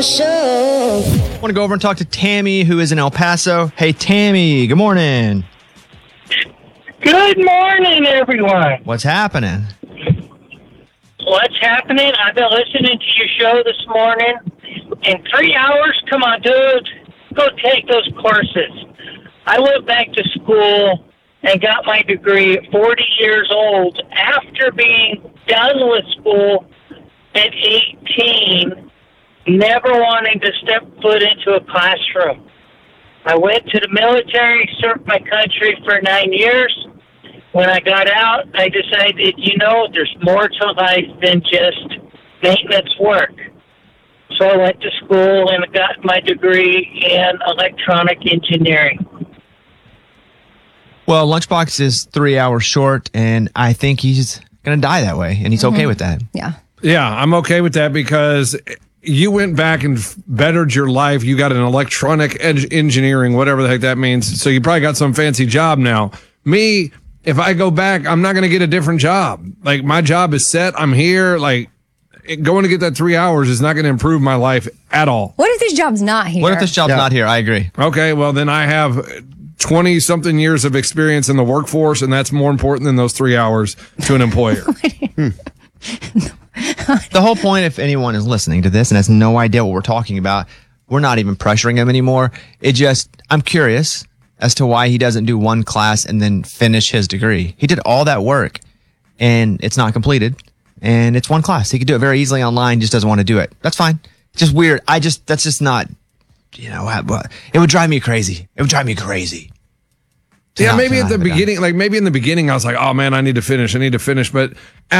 I want to go over and talk to Tammy, who is in El Paso. Hey, Tammy, good morning. Good morning, everyone. What's happening? What's happening? I've been listening to your show this morning. In 3 hours, come on, dude, go take those courses. I went back to school and got my degree at 40 years old after being done with school at 18, never wanting to step foot into a classroom. I went to the military, served my country for 9 years. When I got out, I decided, there's more to life than just maintenance work. So I went to school and got my degree in electronic engineering. Well, Lunchbox is 3 hours short, and I think he's going to die that way, and he's okay with that. Yeah. Yeah, I'm okay with that because you went back and bettered your life. You got an electronic engineering, whatever the heck that means. So you probably got some fancy job now. Me, if I go back, I'm not going to get a different job. Like, my job is set. I'm here. Like, going to get that 3 hours is not going to improve my life at all. What if this job's not here? What if this job's not here? I agree. Okay, well, then I have 20-something years of experience in the workforce, and that's more important than those 3 hours to an employer. The whole point, if anyone is listening to this and has no idea what we're talking about, we're not even pressuring him anymore. I'm curious as to why he doesn't do one class and then finish his degree. He did all that work, and it's not completed, and it's one class. He could do it very easily online, just doesn't want to do it. That's fine. It's just weird. That's just not, it would drive me crazy. It would drive me crazy. Yeah, maybe at the beginning, maybe in the beginning, I was like, oh man, I need to finish. But